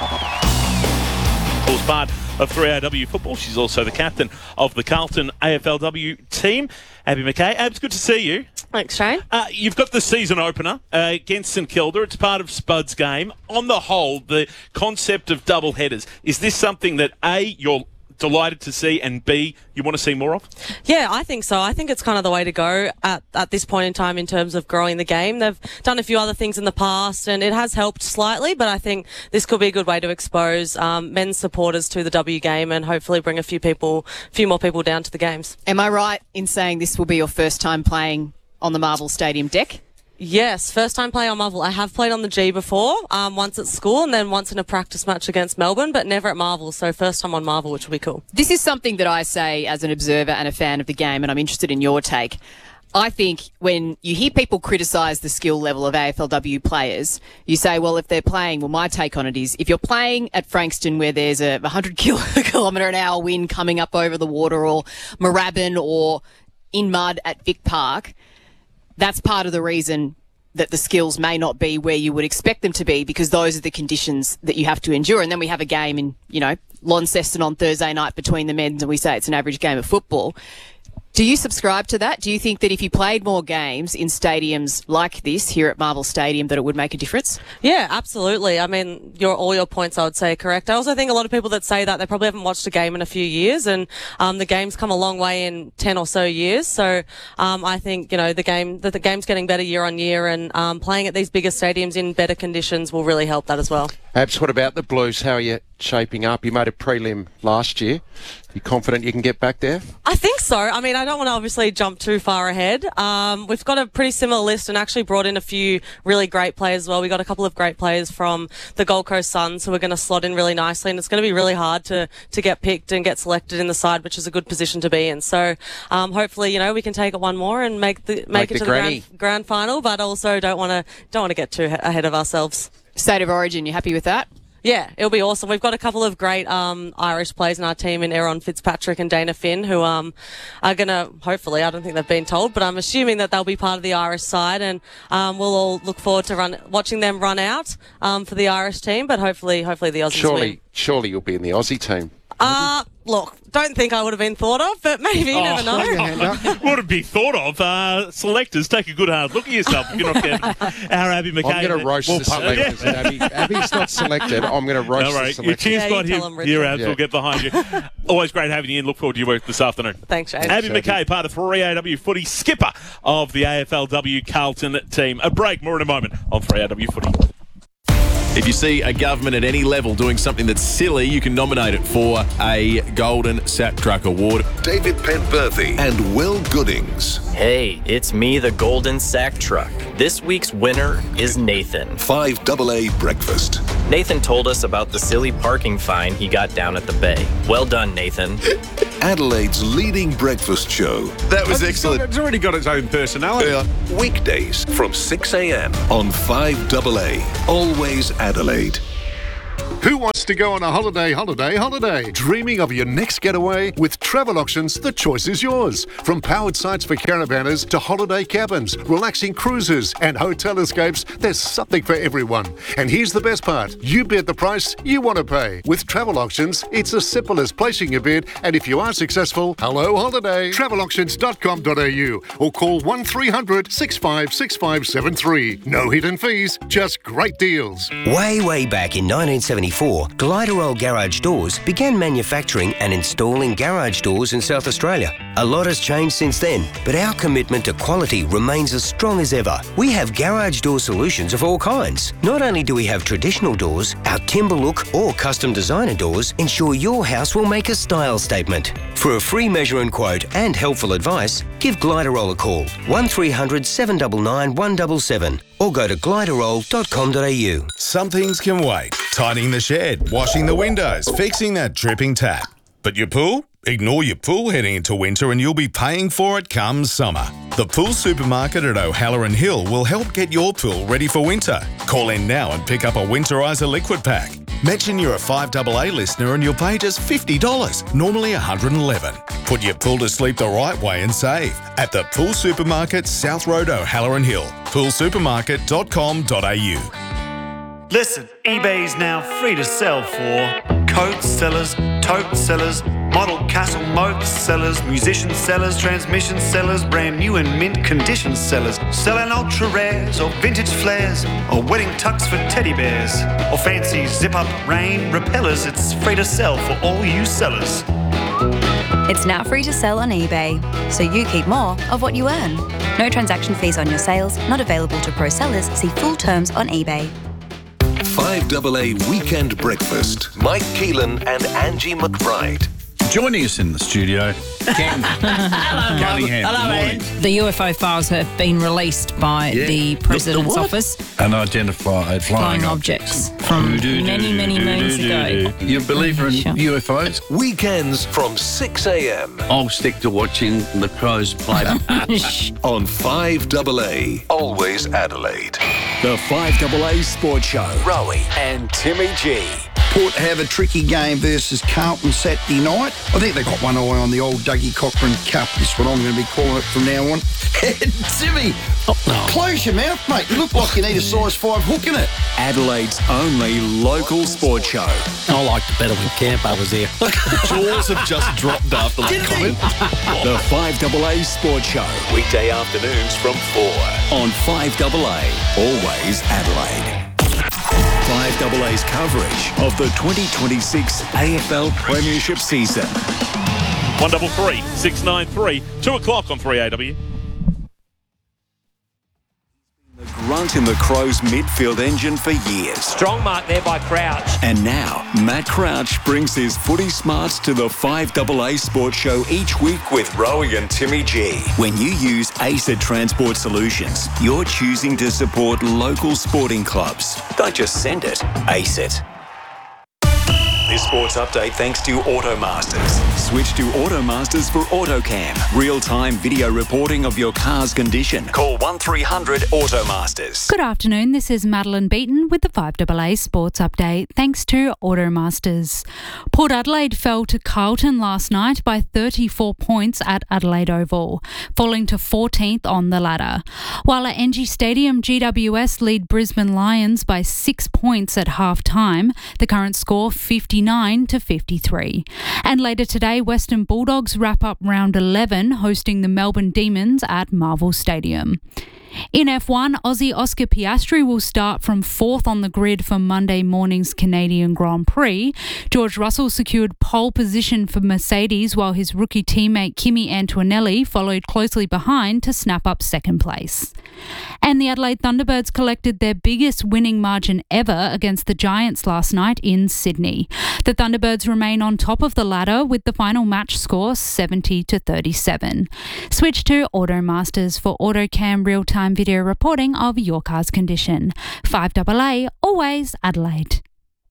Was part of three A W football. She's also the captain of the Carlton A F L W team. Abby McKay. Abs, good to see you. Thanks, Shane. Uh, you've got the season opener uh, against St Kilda. It's part of Spud's game. On the whole, the concept of double headers, is this something that A, you're delighted to see, and B, you want to see more of? Yeah, I think so. I think it's kind of the way to go at, at this point in time in terms of growing the game. They've done a few other things in the past, and it has helped slightly, but I think this could be a good way to expose um, men's supporters to the W game and hopefully bring a few people, a few more people down to the games. Am I right in saying this will be your first time playing on the Marvel Stadium deck? Yes, first time playing on Marvel. I have played on the G before, um, once at school and then once in a practice match against Melbourne, but never at Marvel, so first time on Marvel, which will be cool. This is something that I say as an observer and a fan of the game, and I'm interested in your take. I think when you hear people criticise the skill level of A F L W players, you say, well, if they're playing, well, my take on it is, if you're playing at Frankston where there's a one hundred kilometre an hour wind coming up over the water, or Moorabbin, or in mud at Vic Park, that's part of the reason that the skills may not be where you would expect them to be, because those are the conditions that you have to endure. And then we have a game in, you know, Launceston on Thursday night between the men's, and we say it's an average game of football. Do you subscribe to that? Do you think that if you played more games in stadiums like this here at Marvel Stadium, that it would make a difference? Yeah, absolutely. I mean, your all your points, I would say, are correct. I also think a lot of people that say that, they probably haven't watched a game in a few years, and um, the game's come a long way in ten or so years. So um, I think, you know, the game that the game's getting better year on year, and um, playing at these bigger stadiums in better conditions will really help that as well. Abs, what about the Blues? How are you shaping up? You made a prelim last year. You confident you can get back there? I think so. I mean, I don't want to obviously jump too far ahead. Um, we've got a pretty similar list and actually brought in a few really great players as well. We got a couple of great players from the Gold Coast Suns who are going to slot in really nicely, and it's going to be really hard to, to get picked and get selected in the side, which is a good position to be in. So um, hopefully, you know, we can take it one more and make the make, Make it the to granny. the grand, grand final, but also don't want to don't want to get too he- ahead of ourselves. State of Origin, you happy with that? Yeah, it'll be awesome. We've got a couple of great um, Irish players in our team in Aaron Fitzpatrick and Dana Finn who um, are going to, hopefully, I don't think they've been told, but I'm assuming that they'll be part of the Irish side, and um, we'll all look forward to run watching them run out um, for the Irish team, but hopefully hopefully the Aussies Surely, win. surely you'll be in the Aussie team. Uh, look, don't think I would have been thought of, but maybe, you never know. Wouldn't be thought of. Uh, selectors, take a good hard look at yourself if you're not getting our Abby McKay. I'm going to roast Well, the selectors. yeah. Abby. Abby's not selected. I'm going to roast Don't worry. the Your selectors. cheer Yeah, squad you here, tell 'em, here Richard. Abs, Yeah. will get behind you. Always great having you in. Look forward to your work this afternoon. Thanks, Shane. Abby Abby. McKay, part of three A W Footy, skipper of the A F L W Carlton team. A break, more in a moment on three A W Footy. If you see a government at any level doing something that's silly, you can nominate it for a Golden Sack Truck Award. David Penberthy and Will Goodings. Hey, it's me, the Golden Sack Truck. This week's winner is Nathan. five double A Breakfast. Nathan told us about the silly parking fine he got down at the bay. Well done, Nathan. Adelaide's leading breakfast show. That was excellent. It's already got its own personality. Uh, weekdays from six a.m. on five double A. Always Adelaide. Who wants to go on a holiday, holiday, holiday? Dreaming of your next getaway? With Travel Auctions, the choice is yours. From powered sites for caravanners to holiday cabins, relaxing cruises and hotel escapes, there's something for everyone. And here's the best part. You bid the price you want to pay. With Travel Auctions, it's as simple as placing your bid, and if you are successful, hello holiday. travel auctions dot com dot a u or call one three hundred, six five six five seven three. No hidden fees, just great deals. Way, way back in nineteen seventy-four, Gliderol Garage Doors began manufacturing and installing garage doors in South Australia. A lot has changed since then, but our commitment to quality remains as strong as ever. We have garage door solutions of all kinds. Not only do we have traditional doors, our timber look or custom designer doors ensure your house will make a style statement. For a free measure and quote and helpful advice, give Gliderol a call, one three hundred, seven nine nine, one seven seven, or go to gliderol dot com dot a u. Some things can wait. Tidying the shed, washing the windows, fixing that dripping tap. But your pool? Ignore your pool heading into winter and you'll be paying for it come summer. The Pool Supermarket at O'Halloran Hill will help get your pool ready for winter. Call in now and pick up a Winterizer liquid pack. Mention you're a five double A listener and you'll pay just fifty dollars, normally one hundred eleven dollars. Put your pool to sleep the right way and save at the Pool Supermarket, South Road, O'Halloran Hill. pool supermarket dot com dot a u. Listen, eBay is now free to sell for coat sellers, tote sellers, model castle moat sellers, musician sellers, transmission sellers, brand new and mint condition sellers, selling ultra rares or vintage flares, or wedding tux for teddy bears, or fancy zip up rain repellers. It's free to sell for all you sellers. It's now free to sell on eBay, so you keep more of what you earn. No transaction fees on your sales, not available to pro sellers. See full terms on eBay. five double A Weekend Breakfast. Mike Keelan and Angie McBride. Joining us in the studio, Ken Cunningham. Hello, Good morning. The U F O files have been released by Yeah. the President's The what? office. Unidentified flying, Flying objects from many, many moons ago. You a believer in Sure. U F Os? Weekends from six a.m. I'll stick to watching the Crows play. on five double A. Always Adelaide. The five double A Sports Show. Rowie and Timmy G. Port have a tricky game versus Carlton Saturday night. I think they got one eye on the old Dougie Cochran Cup. Is what I'm going to be calling it from now on. Timmy, close your mouth, mate. You look like you need a size five hook in it. Adelaide's only local sports show. I liked it better when Campo was here. Jaws have just dropped after that comment. The five double A Sports Show. Weekday afternoons from four. On five double A. Always Adelaide. five double A's coverage of the twenty twenty-six A F L Premiership season. one double three, six nine three, two o'clock on three A W. runt in the Crows midfield engine for years. Strong mark there by Crouch. And now, Matt Crouch brings his footy smarts to the five A A Sports Show each week with Rowie and Timmy G. When you use ACET Transport Solutions, you're choosing to support local sporting clubs. Don't just send it, ACET. This sports update thanks to Automasters. Switch to Automasters for AutoCam. Real-time video reporting of your car's condition. Call one three hundred Automasters. Good afternoon, this is Madeline Beaton with the five A A Sports Update thanks to Automasters. Port Adelaide fell to Carlton last night by thirty-four points at Adelaide Oval, falling to fourteenth on the ladder. While at N G Stadium, G W S lead Brisbane Lions by six points at half-time, the current score fifty-nine to fifty-three. And later today, Western Bulldogs wrap up round eleven, hosting the Melbourne Demons at Marvel Stadium. In F one, Aussie Oscar Piastri will start from fourth on the grid for Monday morning's Canadian Grand Prix. George Russell secured pole position for Mercedes, while his rookie teammate Kimi Antonelli followed closely behind to snap up second place. And the Adelaide Thunderbirds collected their biggest winning margin ever against the Giants last night in Sydney. The Thunderbirds remain on top of the ladder with the final match score seventy to thirty-seven. Switch to Automasters for AutoCam real-time video reporting of your car's condition. five A A, always Adelaide.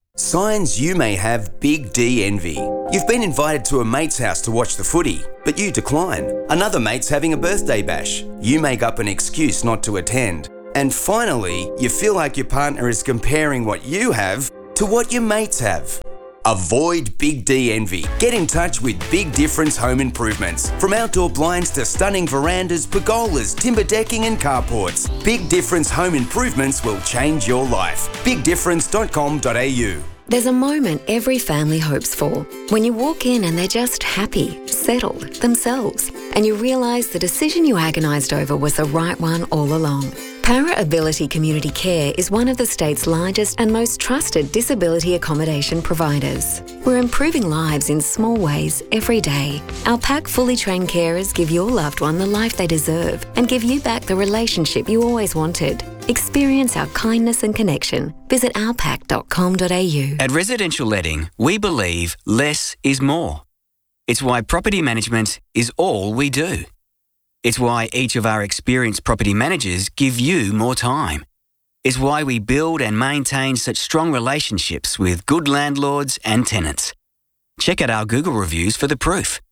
Signs you may have big D envy. You've been invited to a mate's house to watch the footy, but you decline. Another mate's having a birthday bash. You make up an excuse not to attend. And finally, you feel like your partner is comparing what you have to what your mates have. Avoid Big D envy. Get in touch with Big Difference Home Improvements. From outdoor blinds to stunning verandas, pergolas, timber decking and carports, Big Difference Home Improvements will change your life. big difference dot com dot a u. There's a moment every family hopes for, when you walk in and they're just happy, settled, themselves, and you realise the decision you agonised over was the right one all along. Para Ability Community Care is one of the state's largest and most trusted disability accommodation providers. We're improving lives in small ways every day. Our pack fully trained carers give your loved one the life they deserve and give you back the relationship you always wanted. Experience our kindness and connection. Visit our pack dot com dot a u. At Residential Letting, we believe less is more. It's why property management is all we do. It's why each of our experienced property managers give you more time. It's why we build and maintain such strong relationships with good landlords and tenants. Check out our Google reviews for the proof.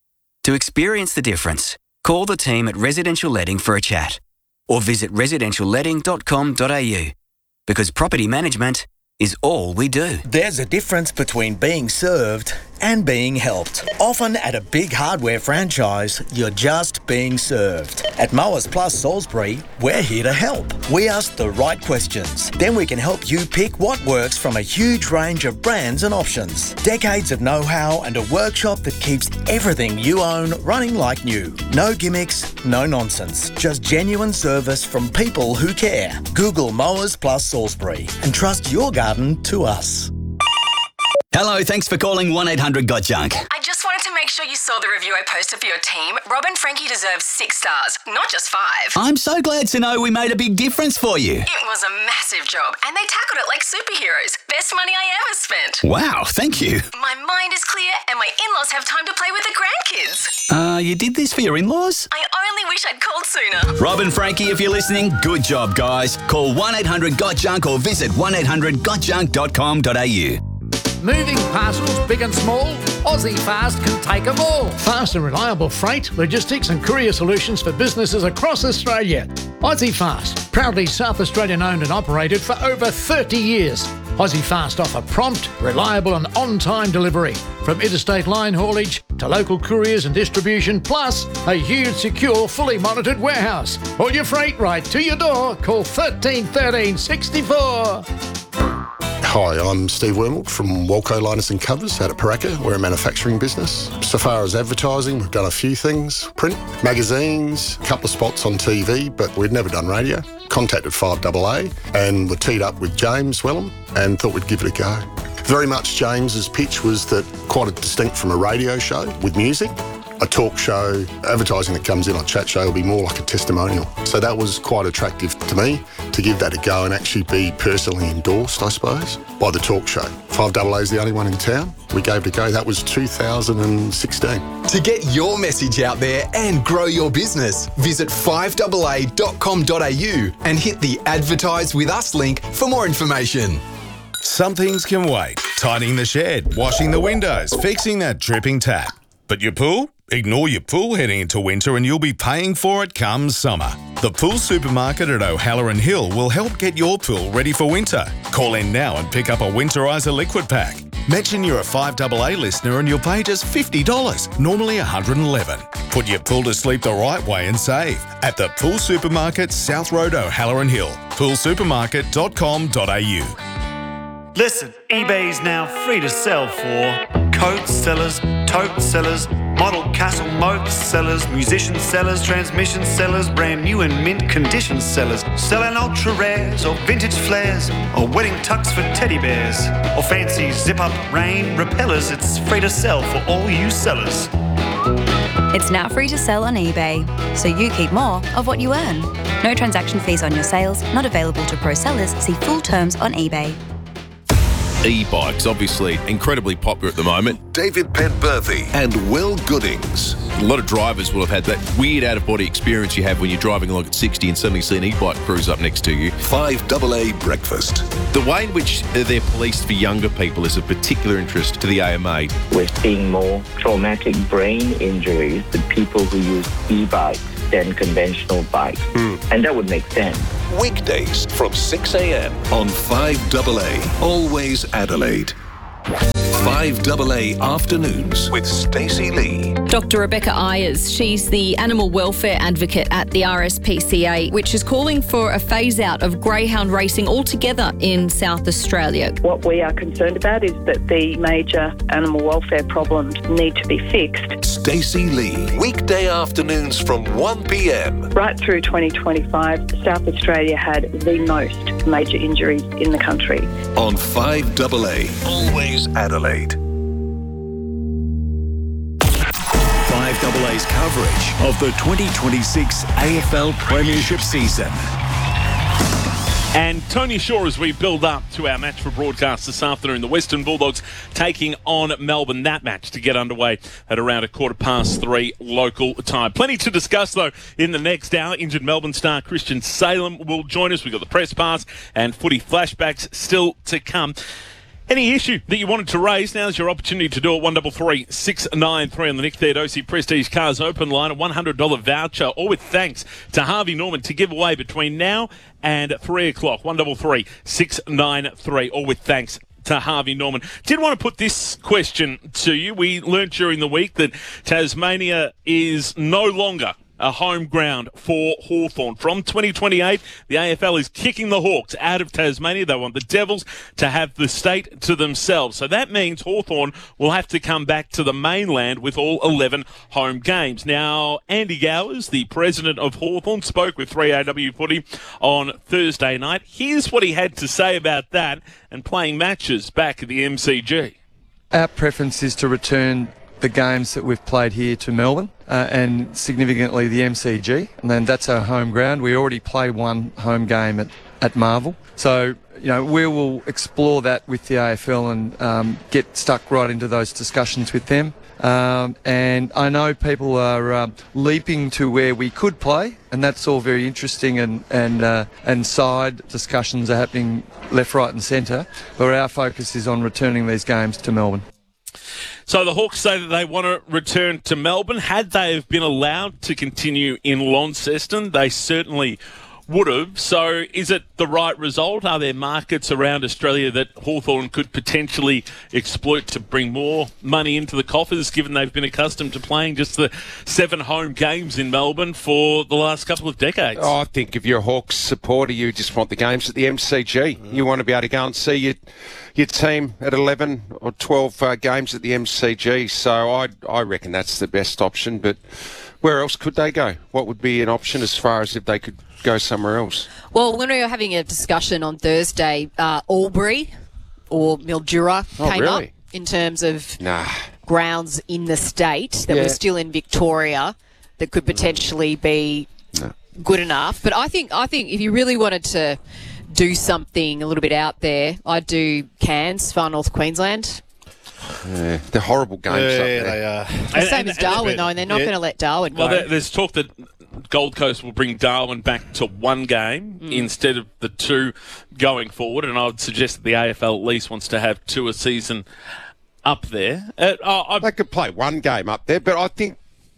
To experience the difference, call the team at Residential Letting for a chat or visit residential letting dot com dot a u, because property management is all we do. There's a difference between being served and being helped. Often at a big hardware franchise, you're just being served. At Mowers Plus Salisbury, we're here to help. We ask the right questions. Then we can help you pick what works from a huge range of brands and options. Decades of know-how and a workshop that keeps everything you own running like new. No gimmicks, no nonsense. Just genuine service from people who care. Google Mowers Plus Salisbury and trust your garden to us. Hello, thanks for calling one eight hundred got junk. I just wanted to make sure you saw the review I posted for your team. Rob and Frankie deserve six stars, not just five. I'm so glad to know we made a big difference for you. It was a massive job, and they tackled it like superheroes. Best money I ever spent. Wow, thank you. My mind is clear, and my in-laws have time to play with the grandkids. Uh, you did this for your in-laws? I only wish I'd called sooner. Rob and Frankie, if you're listening, good job, guys. Call one eight hundred got junk or visit one eight hundred got junk dot com dot a u. Moving parcels, big and small, Aussie Fast can take them all. Fast and reliable freight, logistics and courier solutions for businesses across Australia. Aussie Fast, proudly South Australian owned and operated for over thirty years. Aussie Fast offer prompt, reliable and on-time delivery, from interstate line haulage to local couriers and distribution, plus a huge, secure, fully monitored warehouse. All your freight right to your door. Call thirteen thirteen sixty-four. Hi, I'm Steve Wormald from Walco Liners and Covers out at Paraka. We're a manufacturing business. So far as advertising, we've done a few things. Print, magazines, a couple of spots on T V, but we'd never done radio. Contacted five A A and were teed up with James Wellham and thought we'd give it a go. Very much James's pitch was that quite distinct from a radio show with music. a talk show. Advertising that comes in on Chat Show will be more like a testimonial. So that was quite attractive to me, to give that a go and actually be personally endorsed, I suppose, by the talk show. five A A is the only one in town. We gave it a go. That was two thousand sixteen. To get your message out there and grow your business, visit five A A dot com dot a u and hit the Advertise with Us link for more information. Some things can wait. Tidying the shed, washing the windows, fixing that dripping tap. But your pool? Ignore your pool heading into winter and you'll be paying for it come summer. The Pool Supermarket at O'Halloran Hill will help get your pool ready for winter. Call in now and pick up a Winterizer liquid pack. Mention you're a five A A listener and you'll pay just fifty dollars, normally one hundred eleven dollars. Put your pool to sleep the right way and save at the Pool Supermarket, South Road, O'Halloran Hill. pool supermarket dot com dot a u. Listen, eBay's now free to sell for coat sellers, tote sellers, model castle moat sellers, musician sellers, transmission sellers, brand new and mint condition sellers, selling ultra rares or vintage flares or wedding tux for teddy bears or fancy zip up rain repellers. It's free to sell for all you sellers. It's now free to sell on eBay, so you keep more of what you earn. No transaction fees on your sales, not available to pro sellers. See full terms on eBay. E-bikes, obviously incredibly popular at the moment. David Penberthy and Will Goodings. A lot of drivers will have had that weird out-of-body experience you have when you're driving along at sixty and suddenly see an e-bike cruise up next to you. five A A Breakfast. The way in which they're policed for younger people is of particular interest to the A M A. We're seeing more traumatic brain injuries with people who use e-bikes than conventional bikes. Mm. And that would make sense. Weekdays from six a.m. on five A A. Always Adelaide. five A A Afternoons with Stacey Lee. Doctor Rebecca Ayers, she's the animal welfare advocate at the R S P C A, which is calling for a phase-out of greyhound racing altogether in South Australia. What we are concerned about is that the major animal welfare problems need to be fixed. Stacey Lee, weekday afternoons from one p.m. Right through twenty twenty-five, South Australia had the most major injuries in the country. On five A A, always Adelaide. five A A's coverage of the twenty twenty-six A F L Premiership season. And Tony Shaw, as we build up to our match for broadcast this afternoon, the Western Bulldogs taking on Melbourne. That match to get underway at around a quarter past three local time. Plenty to discuss, though, in the next hour. Injured Melbourne star Christian Salem will join us. We've got the press pass and footy flashbacks still to come. Any issue that you wanted to raise, now's your opportunity to do it. one three three, six nine three on the Nick Theodosi Prestige Cars open line. A one hundred dollars voucher, all with thanks to Harvey Norman, to give away between now and three o'clock. one three three, six nine three, all with thanks to Harvey Norman. Did want to put this question to you. We learnt during the week that Tasmania is no longer a home ground for Hawthorn. From twenty twenty-eight, the A F L is kicking the Hawks out of Tasmania. They want the Devils to have the state to themselves. So that means Hawthorn will have to come back to the mainland with all eleven home games. Now, Andy Gowers, the president of Hawthorn, spoke with three A W Footy on Thursday night. Here's what he had to say about that and playing matches back at the M C G. Our preference is to return the games that we've played here to Melbourne uh, and significantly the M C G, and then that's our home ground. We already play one home game at, at Marvel, so you know we will explore that with the A F L and um, get stuck right into those discussions with them. Um, and I know people are uh, leaping to where we could play, and that's all very interesting, and and uh, and side discussions are happening left, right and centre, but our focus is on returning these games to Melbourne. So the Hawks say that they want to return to Melbourne. Had they have been allowed to continue in Launceston, they certainly would have. So is it the right result? Are there markets around Australia that Hawthorn could potentially exploit to bring more money into the coffers, given they've been accustomed to playing just the seven home games in Melbourne for the last couple of decades? Oh, I think if you're a Hawks supporter, you just want the games at the M C G. Mm. You want to be able to go and see your, your team at eleven or twelve uh, games at the M C G. So I, I reckon that's the best option. But where else could they go? What would be an option as far as if they could go somewhere else? Well, when we were having a discussion on Thursday, uh, Albury or Mildura oh, came really? up in terms of nah. grounds in the state that Yeah. were still in Victoria that could potentially be No. good enough. But I think I think if you really wanted to do something a little bit out there, I'd do Cairns, Far North Queensland. Yeah, they're horrible games Yeah, up there. they are. The And- same and- as and- Darwin, though, and they're not Yeah. going to let Darwin Well, go. there, there's talk that Gold Coast will bring Darwin back to one game Mm. instead of the two going forward, and I would suggest that the A F L at least wants to have two a season up there. Uh, I, I, They could play one game up there, but I think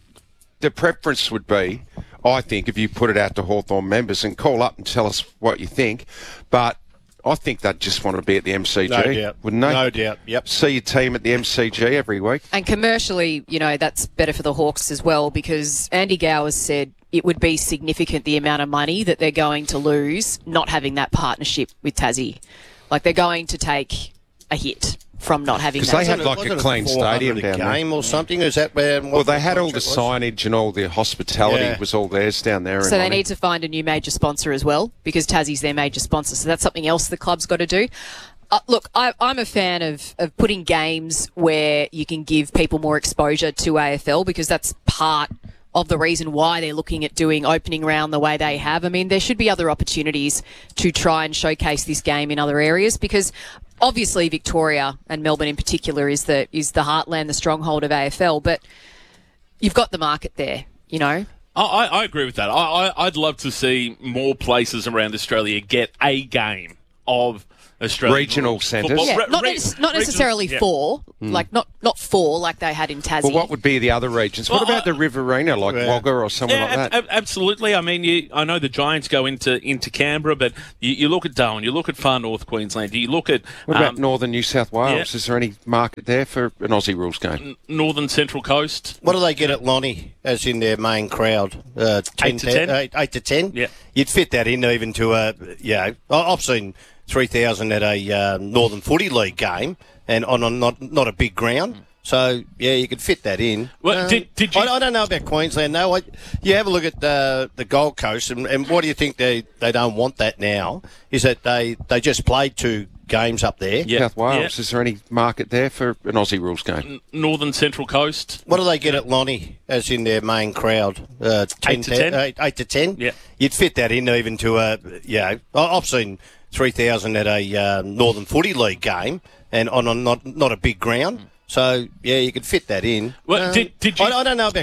the preference would be, I think, if you put it out to Hawthorn members and call up and tell us what you think, but I think they'd just want to be at the M C G, No doubt. wouldn't they? No doubt, yep. See your team at the M C G every week. And commercially, you know, that's better for the Hawks as well, because Andy Gower said it would be significant the amount of money that they're going to lose not having that partnership with Tassie. Like, they're going to take a hit from not having that. Because they had Wasn't it- like a wasn't it clean four hundred stadium a down there. game or something? Is that where? Well, they had all the signage and all the hospitality Yeah. was all theirs down there. So and they I need to find a new major sponsor as well, because Tassie's their major sponsor. So that's something else the club's got to do. Uh, look, I, I'm a fan of, of putting games where you can give people more exposure to A F L, because that's part of the reason why they're looking at doing opening round the way they have. I mean, there should be other opportunities to try and showcase this game in other areas, because obviously Victoria and Melbourne in particular is the is the heartland, the stronghold of A F L, but you've got the market there, you know. I, I I agree with that. I, I, I'd love to see more places around Australia get a game of Australian Regional rules centres. football. Yeah, Re- not, re- nec- not regional- necessarily yeah. four, Mm. like not not four like they had in Tassie. Well, what would be the other regions? What Well, about the Riverina, like Yeah. Wagga or somewhere Yeah, like that? ab- ab- absolutely. I mean, you, I know the Giants go into, into Canberra, but you, you look at Darwin, you look at Far North Queensland, you look at What about um, Northern New South Wales? yeah. Is there any market there for an Aussie rules game? N- Northern Central Coast. What do they get at Lonnie, as in their main crowd? Uh, Eight to ten? Eight, eight to ten? Yeah. You'd fit that in even to a, yeah, I've seen three thousand at a uh, Northern Footy League game and on a not, not a big ground. So, yeah, you could fit that in. Well, Um, did- did you- I, I don't know about Queensland, no. I, you have a look at uh, the Gold Coast, and, and what do you think they, they don't want that now? Is that they, they just played two games up there. Yeah. South Wales, yeah. is there any market there for an Aussie rules game? N- Northern Central Coast. What do they get at Lonnie, as in their main crowd? Uh, Eight to ten? Eight, eight to ten? Yeah. You'd fit that in even to a, yeah, I- I've seen three thousand at a uh, Northern Footy League game and on a not, not a big ground. So, yeah, you could fit that in. Well, Um, did- did you- I, I don't know about